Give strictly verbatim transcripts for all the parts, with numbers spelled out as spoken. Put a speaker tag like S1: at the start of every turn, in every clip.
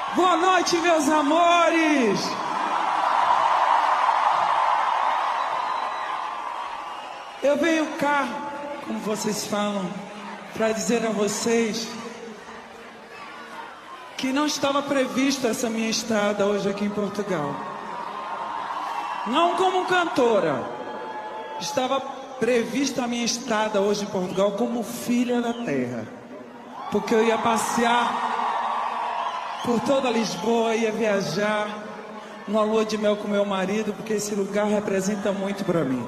S1: Boa noite, meus amores! Eu venho cá, como vocês falam, para dizer a vocês que não estava prevista essa minha estada hoje aqui em Portugal. Não como cantora, estava prevista a minha estada hoje em Portugal como filha da terra, porque eu ia passear por toda Lisboa, ia viajar numa lua de mel com meu marido, porque esse lugar representa muito para mim.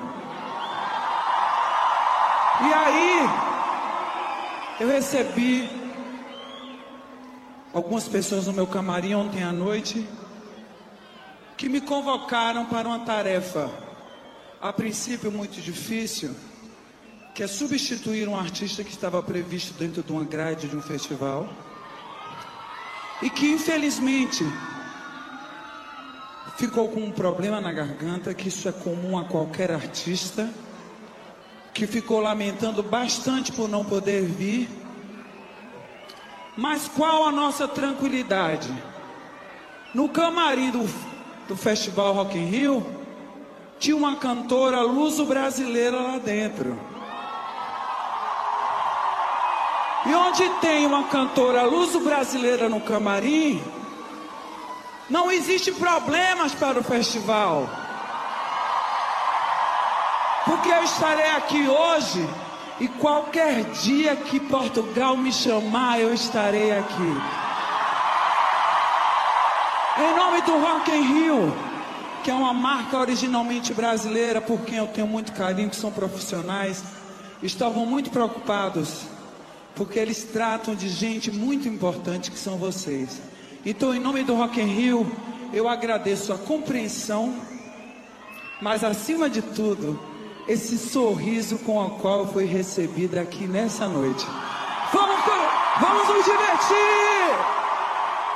S1: E aí, eu recebi algumas pessoas no meu camarim ontem à noite que me convocaram para uma tarefa, a princípio muito difícil, que é substituir um artista que estava previsto dentro de uma grade de um festival e que infelizmente ficou com um problema na garganta, que isso é comum a qualquer artista, que ficou lamentando bastante por não poder vir. Mas qual a nossa tranquilidade? No camarim do, do Festival Rock in Rio, tinha uma cantora luso-brasileira lá dentro. E onde tem uma cantora luso-brasileira no camarim, não existe problemas para o festival. Porque eu estarei aqui hoje e qualquer dia que Portugal me chamar, eu estarei aqui. Em nome do Rock in Rio, que é uma marca originalmente brasileira, por quem eu tenho muito carinho, que são profissionais, estavam muito preocupados, porque eles tratam de gente muito importante, que são vocês. Então, em nome do Rock in Rio, eu agradeço a compreensão, mas acima de tudo, esse sorriso com o qual foi recebida aqui nessa noite. Vamos, vamos nos divertir!